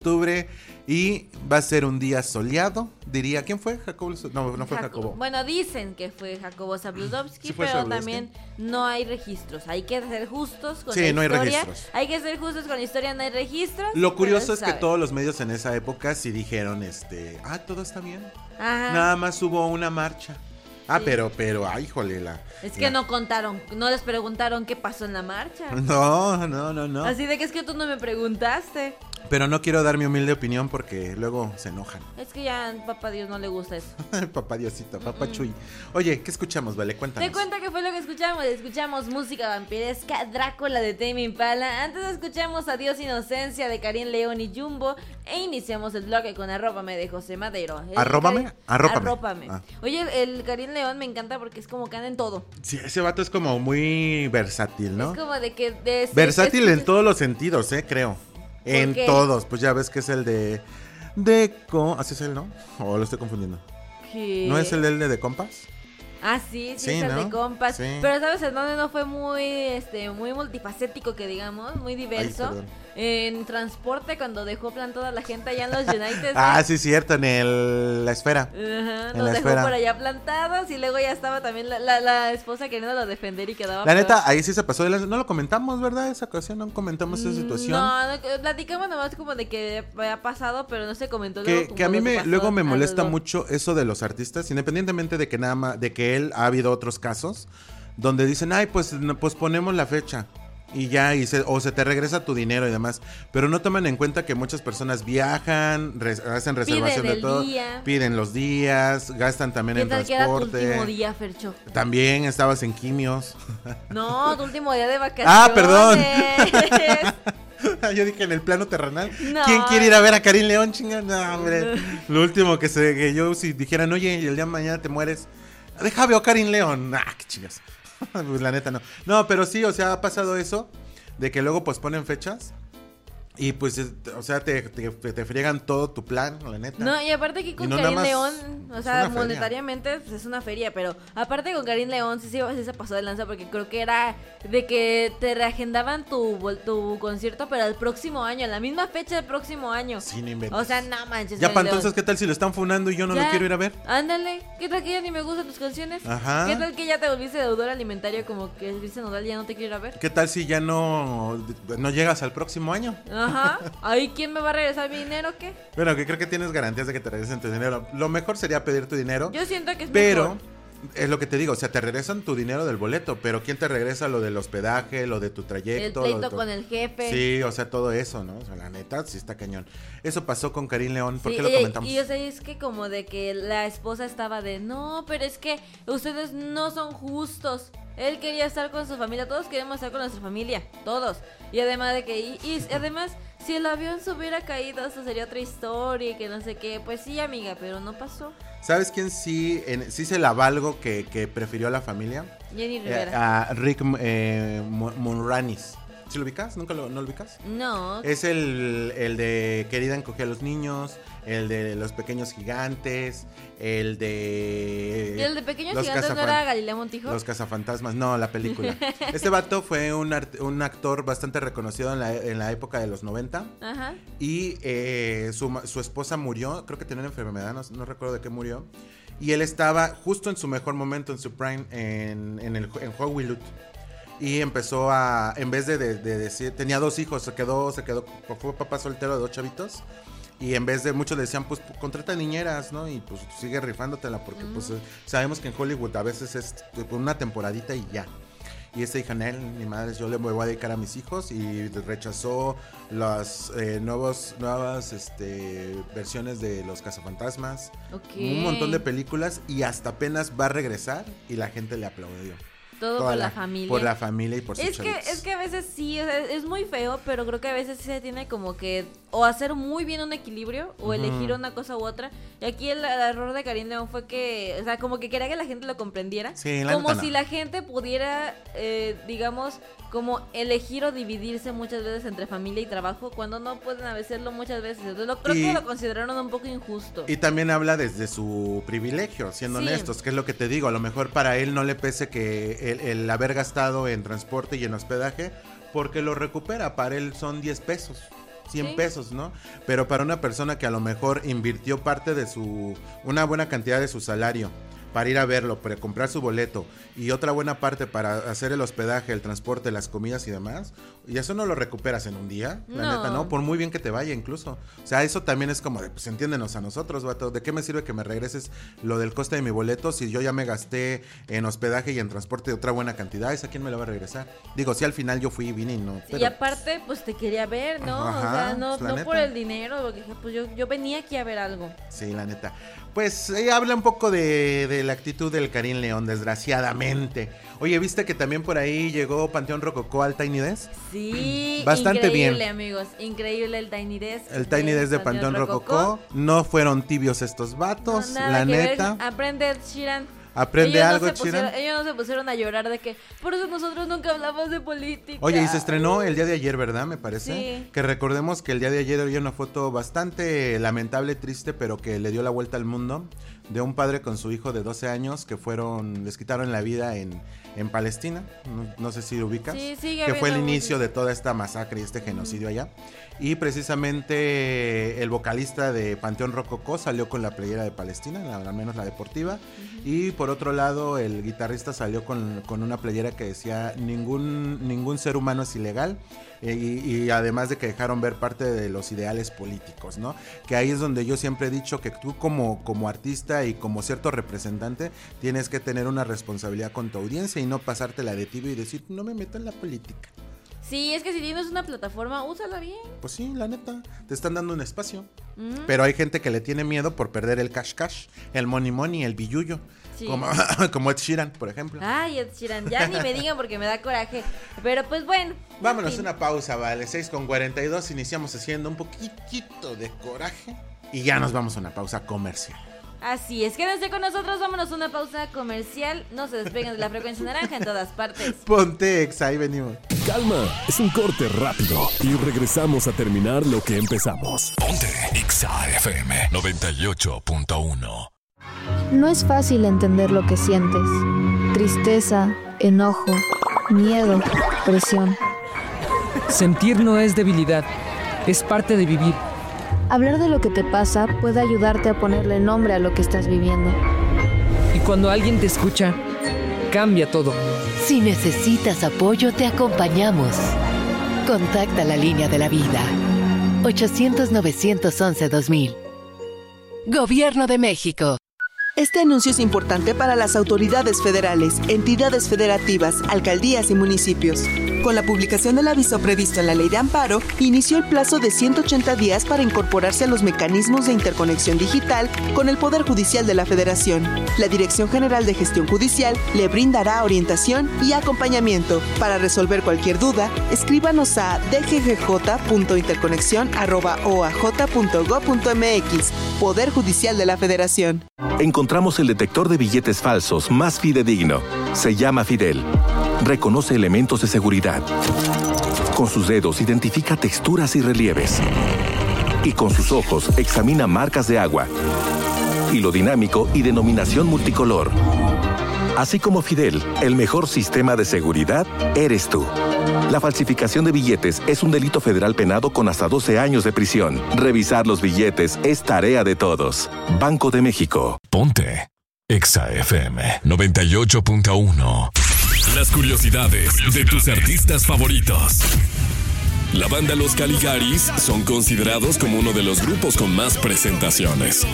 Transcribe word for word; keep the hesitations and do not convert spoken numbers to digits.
octubre y va a ser un día soleado, diría. ¿Quién fue? Jacobo. No, no fue Jaco- Jacobo. Bueno, dicen que fue Jacobo Zabludovsky, Sí fue pero Zabludovsky. también no hay registros. Hay que ser justos con Sí, la no hay historia. registros. Hay que ser justos con la historia, no hay registros. Lo curioso pero es se que sabe. todos los medios en esa época sí dijeron, este, ah, todo está bien. Ajá. Nada más hubo una marcha. Ah, Sí. pero, pero, ay, híjole, la... Es que la- no contaron, no les preguntaron qué pasó en la marcha. No, no, no, no. Así de que es que tú no me preguntaste. Pero no quiero dar mi humilde opinión porque luego se enojan. Es que ya a papá Dios no le gusta eso. Papá Diosito, papá Chuy. Oye, ¿qué escuchamos, Vale? Cuéntanos. Te cuento que fue lo que escuchamos. Escuchamos música vampiresca, Drácula de Tame Impala. Antes escuchamos Adiós Inocencia de Karim León y Jumbo. E iniciamos el bloque con Arrópame de José Madero. El ¿Arróbame? Karim- Arrópame. Arrópame. Ah. Oye, el, el Karim León me encanta porque es como que anda en todo. Sí, ese vato es como muy versátil, ¿no? Es como de que... de- Versátil es- en todos los sentidos, ¿eh? Creo. En qué? todos. Pues ya ves que es el de... De... ¿Así es él, no? ¿O lo estoy confundiendo? ¿Qué? ¿No es el del de, de compas? Ah, sí, sí, Sí, es el ¿no? de compas. Sí. Pero sabes en dónde no fue muy, este, muy multifacético, que digamos, muy diverso. perdón. En transporte, cuando dejó plantada a la gente allá en los United. Ah, sí, cierto, en el... la esfera. Ajá, en los la dejó esfera. por allá plantados y luego ya estaba también la, la, la esposa queriéndolo defender y quedaba La peor. neta, ahí sí se pasó de lanza. No lo comentamos, ¿verdad? Esa ocasión no comentamos esa Mm, situación. No, no, que- platicamos nomás como de que había pasado, pero no se comentó Que, luego como que a mí lo me pasó luego me molesta alrededor. mucho eso de los artistas, independientemente de que nada más, de que él ha habido otros casos donde dicen, ay, pues, no, pues ponemos la fecha y ya, y se, o se te regresa tu dinero y demás, pero no toman en cuenta que muchas personas viajan, res- hacen reservación de el todo, día. piden los días, gastan también ¿Qué en tal que era tu transporte. último día, Fercho? También estabas en quimios. No, tu último día de vacaciones. Ah, perdón. Yo dije en el plano terrenal. No. ¿Quién quiere ir a ver a Karim León, chinga? No, hombre. Lo último que se que yo si dijeran, oye, y el día de mañana te mueres, deja veo a Karim León. Ah, qué chingas. Pues la neta no. No, pero sí, o sea, ha pasado eso de que luego posponen fechas. Y pues, es- o sea, te, te, te friegan todo tu plan, la neta. No, y aparte aquí con Y no Karim nada más León, o es sea, una feria. monetariamente pues, es una feria, pero aparte con Karim León sí, sí, sí se pasó de lanza porque creo que era de que te reagendaban tu, vol- tu concierto, pero al próximo año, a la misma fecha del próximo año. Sí, no inventes. O sea, no manches. Ya Karim para León. entonces, ¿qué tal si lo están funando y yo no Ya, lo quiero ir a ver? Ándale, ¿qué tal que ya ni me gustan tus canciones? Ajá. ¿Qué tal que ya te volviste deudor alimentario como que Cristian Nodal ya no te quiere ir a ver? ¿Qué tal si ya no, no llegas al próximo año? Ajá, ahí quién me va a regresar mi dinero, o ¿qué? Bueno, que creo que tienes garantías de que te regresen tu dinero. Lo mejor sería pedir tu dinero. Yo siento que es Pero, mejor. es lo que te digo, o sea, te regresan tu dinero del boleto, pero ¿quién te regresa lo del hospedaje, lo de tu El trayecto? lo de pleito tu- con el jefe. Sí, o sea, todo eso, ¿no? O sea, la neta, sí está cañón. Eso pasó con Karim León, ¿por Sí, qué lo y- comentamos? Y, o sea, es que como de que la esposa estaba de, no, pero es que ustedes no son justos. Él quería estar con su familia, todos queremos estar con nuestra familia, todos. Y además de que, y, y además, si el avión se hubiera caído, eso sería otra historia y que no sé qué. Pues sí, amiga, pero no pasó. ¿Sabes quién sí, en- sí se la valgo que, que prefirió a la familia? Jenny Eh, Rivera. a Rick eh, Mo- Moranis. ¿Sí lo ubicas? ¿Nunca lo, no lo ubicas? No. Es el, el de Querida encogía a los niños, el de Los Pequeños Gigantes, el de... ¿Y el de Pequeños Los Gigantes no Cazafan- era Galilea Montijo? Los Cazafantasmas, no, la película. Este vato fue un, art- un actor bastante reconocido en la, en la época de los noventa. Ajá. Y eh, su, ma- su esposa murió, creo que tenía una enfermedad, no, no recuerdo de qué murió. Y él estaba justo en su mejor momento, en su prime, en, en, el, en Hollywood. Y empezó a, en vez de, de- de decir, tenía dos hijos, se quedó, se quedó, fue papá soltero de dos chavitos. Y en vez de, muchos le decían, pues contrata niñeras, ¿no? Y pues sigue rifándotela, porque pues eh, sabemos que en Hollywood a veces es una temporadita y ya. Y esta hija, Nel, mi madre, yo le voy a dedicar a mis hijos y rechazó las eh, nuevos, nuevas este, versiones de Los Cazafantasmas, Ok. un montón de películas y hasta apenas va a regresar y la gente le aplaudió. Todo Toda por la, familia. Por la familia y por sus Es que, chavitos. es que a veces sí, o sea, es muy feo, pero creo que a veces sí se tiene como que o hacer muy bien un equilibrio o Ujú. elegir una cosa u otra. Y aquí el, el error de Karim León fue que, o sea, como que quería que la gente lo comprendiera. Sí, la como neta no. si la gente pudiera, eh, digamos, como elegir o dividirse muchas veces entre familia y trabajo cuando no pueden hacerlo muchas veces. Entonces lo, creo Y- que lo consideraron un poco injusto. Y también habla desde su privilegio, siendo Sí. honestos, que es lo que te digo, a lo mejor para él no le pese que el, el haber gastado en transporte y en hospedaje, porque lo recupera, para él son diez pesos, cien Sí. pesos, ¿no? Pero para una persona que a lo mejor invirtió parte de su, una buena cantidad de su salario para ir a verlo, para comprar su boleto y otra buena parte para hacer el hospedaje, el transporte, las comidas y demás, y eso no lo recuperas en un día, la No. neta, ¿no? Por muy bien que te vaya incluso. O sea, eso también es como de, pues entiéndenos a nosotros, vato, ¿de qué me sirve que me regreses lo del coste de mi boleto si yo ya me gasté en hospedaje y en transporte de otra buena cantidad? ¿Esa quién me la va a regresar? Digo, si al final yo fui y vine y no. Y aparte, pues te quería ver, ¿no? Ajá, o sea, no, pues, la no neta. por el dinero, porque dije, pues yo, yo venía aquí a ver algo. Sí, la neta. Pues ella habla un poco de, de la actitud del Karim León, desgraciadamente. Oye, ¿viste que también por ahí llegó Panteón Rococó al Tiny Desk? Sí, Bastante increíble, bien. amigos. Increíble el Tiny Desk. El Tiny Desk de Panteón Rococó. No fueron tibios estos vatos, No, nada la que ver. neta. Aprende, Ed Sheeran. Aprende ellos algo, no se pusieron, Sheeran. ellos no se pusieron a llorar de que por eso nosotros nunca hablamos de política. Oye, y se estrenó el día de ayer, ¿verdad? Me parece. Sí. Que recordemos que el día de ayer había una foto bastante lamentable, triste, pero que le dio la vuelta al mundo, de un padre con su hijo de doce años que fueron, les quitaron la vida en, en Palestina. No, no sé si lo ubicas. Sí, sigue que fue el habiendo inicio muchos. de toda esta masacre y este genocidio allá. Y precisamente el vocalista de Panteón Rococó salió con la playera de Palestina, la- al menos la deportiva. Uh-huh. Y por otro lado, el guitarrista salió con, con una playera que decía ningún, ningún ser humano es ilegal. Y, y además de que dejaron ver parte de los ideales políticos, ¿no? Que ahí es donde yo siempre he dicho que tú como, como artista y como cierto representante tienes que tener una responsabilidad con tu audiencia y no pasártela de tibio y decir, no me meto en la política. Sí, es que si tienes una plataforma, úsala bien. Pues sí, la neta, te están dando un espacio. Mm. Pero hay gente que le tiene miedo por perder el cash cash, el money money, el billullo. Sí. Como, como Ed Sheeran, por ejemplo. Ay, Ed Sheeran, ya ni me digan porque me da coraje. Pero pues bueno. Vámonos en fin. una pausa, vale. seis con cuarenta y dos, iniciamos haciendo un poquitito de coraje. Y ya nos vamos a una pausa comercial. Así es, quédense con nosotros, vámonos a una pausa comercial. No se despeguen de la frecuencia naranja en todas partes. Ponte exa, ahí venimos. Calma, es un corte rápido y regresamos a terminar lo que empezamos. Ponte Exa F M noventa y ocho punto uno. No es fácil entender lo que sientes. Tristeza, enojo, miedo, presión. Sentir no es debilidad, es parte de vivir. Hablar de lo que te pasa puede ayudarte a ponerle nombre a lo que estás viviendo. Y cuando alguien te escucha, cambia todo. Si necesitas apoyo, te acompañamos. Contacta la línea de la vida. ochocientos, novecientos once, dos mil. Gobierno de México. Este anuncio es importante para las autoridades federales, entidades federativas, alcaldías y municipios. Con la publicación del aviso previsto en la Ley de Amparo, inició el plazo de ciento ochenta días para incorporarse a los mecanismos de interconexión digital con el Poder Judicial de la Federación. La Dirección General de Gestión Judicial le brindará orientación y acompañamiento. Para resolver cualquier duda, escríbanos a d g g j punto interconexión arroba o a j punto gob punto m x. Poder Judicial de la Federación. Encontramos el detector de billetes falsos más fidedigno. Se llama Fidel. Reconoce elementos de seguridad. Con sus dedos identifica texturas y relieves. Y con sus ojos examina marcas de agua. Hilo dinámico y denominación multicolor. Así como Fidel, el mejor sistema de seguridad eres tú. La falsificación de billetes es un delito federal penado con hasta doce años de prisión. Revisar los billetes es tarea de todos. Banco de México. Ponte Exa F M noventa y ocho punto uno. Las curiosidades de tus artistas favoritos. La banda Los Caligaris son considerados como uno de los grupos con más presentaciones.